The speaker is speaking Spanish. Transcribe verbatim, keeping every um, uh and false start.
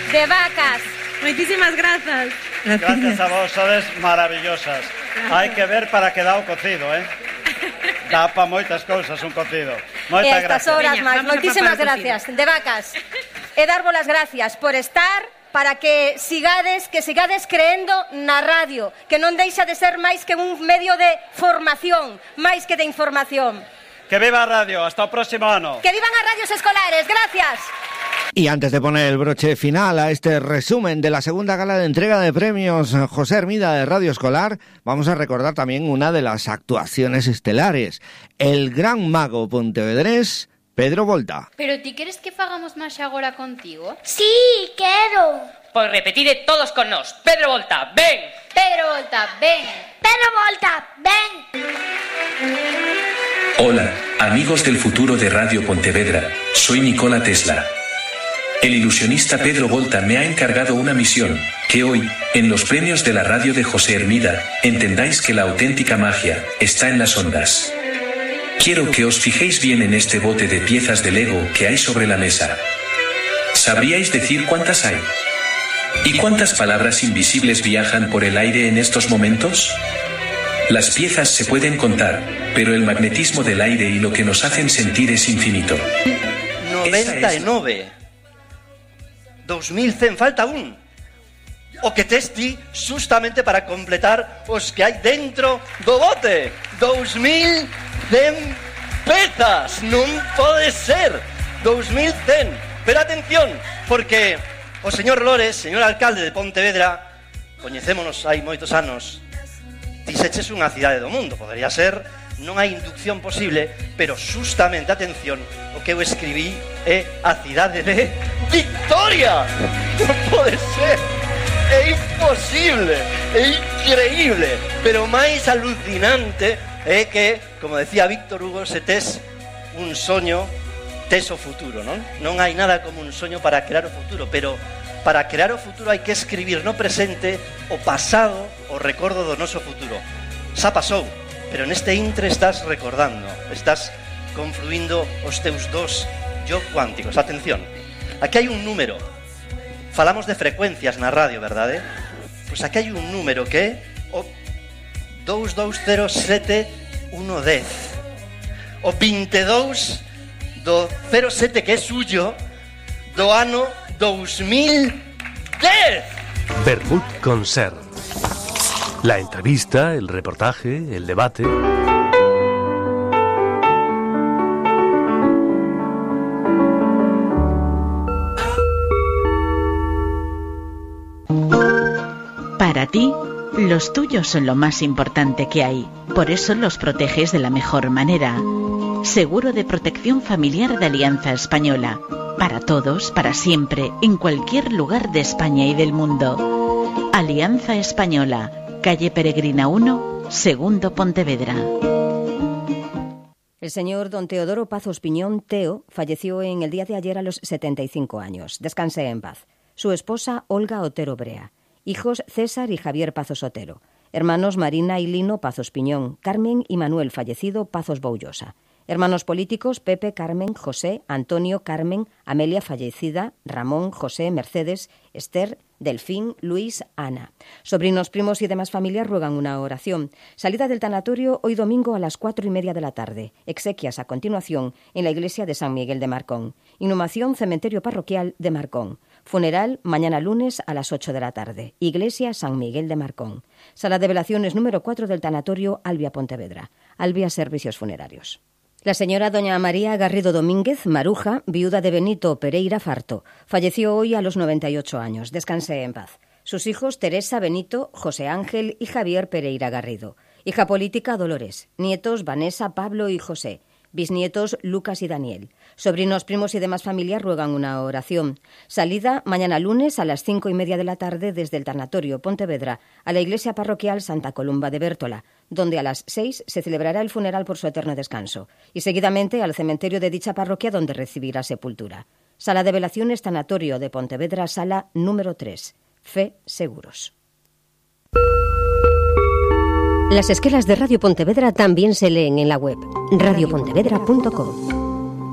de vacas. Moitísimas grazas. Gracias a vos, sodes maravillosas. Hai que ver para que dá o cocido, eh? Dá pa moitas cousas un cocido. Moitas E estas gracias. horas Veña, máis, vamos a moitísimas papar gracias, de vacas. E darvos as gracias por estar, para que sigades, que sigades creendo na radio, que non deixa de ser máis que un medio de formación, máis que de información. Que viva a radio, hasta o próximo ano. Que vivan as radios escolares, gracias. Y antes de poner el broche final a este resumen de la segunda gala de entrega de premios José Hermida de Radio Escolar, vamos a recordar también una de las actuaciones estelares, el gran mago pontevedrés Pedro Volta. Pero ti queres que fagamos máis agora contigo? Sí, quero. Pois repetide todos con nós. Pedro Volta, ven. Pedro Volta, ven. Pedro Volta, ven. Hola, amigos del futuro de Radio Pontevedra. Soy Nikola Tesla. El ilusionista Pedro Volta me ha encargado una misión, que hoy, en los premios de la radio de José Hermida, entendáis que la auténtica magia está en las ondas. Quiero que os fijéis bien en este bote de piezas de Lego que hay sobre la mesa. ¿Sabríais decir cuántas hay? ¿Y cuántas palabras invisibles viajan por el aire en estos momentos? Las piezas se pueden contar, pero el magnetismo del aire y lo que nos hacen sentir es infinito. noventa e nove. dos mil cen, falta un. O que tes ti justamente para completar os que hai dentro do bote. dos mil cen pezas, non pode ser. dos mil cen. Pero atención, porque o señor Lores, señor alcalde de Pontevedra, coñecémonos hai moitos anos, dixeches unha cidade do mundo, podería ser, non hai inducción posible, pero justamente, atención, o que eu escribí é a cidade de Victoria. Non pode ser, é imposible, é increíble, pero máis alucinante é que, como decía Víctor Hugo, se tes un soño, tes o futuro, non? Non hai nada como un soño para crear o futuro, pero para crear o futuro hai que escribir no presente o pasado, o recordo do noso futuro. Xa pasou, pero neste intre estás recordando, estás confluindo os teus dos yo cuánticos. Atención, aquí hai un número. Falamos de frecuencias na radio, verdade? Pois aquí hai un número que é o dous dous cero sete uno dez. O veintidós do cero sete que é suyo do ano dos mil dez. Bermud con Ser. La entrevista, el reportaje, el debate. Para ti, los tuyos son lo más importante que hay. Por eso los proteges de la mejor manera. Seguro de protección familiar de Alianza Española. Para todos, para siempre, en cualquier lugar de España y del mundo. Alianza Española, calle Peregrina uno, segundo Pontevedra. El señor don Teodoro Pazos Piñón, Teo, falleció en el día de ayer a los setenta y cinco años. Descanse en paz. Su esposa, Olga Otero Brea. Hijos, César y Javier Pazos Otero. Hermanos, Marina y Lino Pazos Piñón. Carmen y Manuel, fallecido, Pazos Boullosa. Hermanos políticos, Pepe, Carmen, José, Antonio, Carmen, Amelia, fallecida, Ramón, José, Mercedes, Esther, Delfín, Luis, Ana. Sobrinos, primos y demás familias ruegan una oración. Salida del tanatorio hoy domingo a las cuatro y media de la tarde. Exequias a continuación en la iglesia de San Miguel de Marcón. Inhumación, cementerio parroquial de Marcón. Funeral mañana lunes a las ocho de la tarde. Iglesia San Miguel de Marcón. Sala de velaciones número cuatro del tanatorio Albia Pontevedra. Albia Servicios Funerarios. La señora doña María Garrido Domínguez, Maruja, viuda de Benito Pereira Farto, falleció hoy a los noventa y ocho años. Descanse en paz. Sus hijos Teresa, Benito, José Ángel y Javier Pereira Garrido. Hija política Dolores. Nietos Vanessa, Pablo y José. Bisnietos Lucas y Daniel. Sobrinos, primos y demás familias ruegan una oración. Salida mañana lunes a las cinco y media de la tarde desde el tanatorio Pontevedra a la iglesia parroquial Santa Columba de Bértola, donde a las seis se celebrará el funeral por su eterno descanso, y seguidamente al cementerio de dicha parroquia donde recibirá sepultura. Sala de velaciones tanatorio de Pontevedra, sala número tres. Fe Seguros. Las esquelas de Radio Pontevedra también se leen en la web radio pontevedra punto com.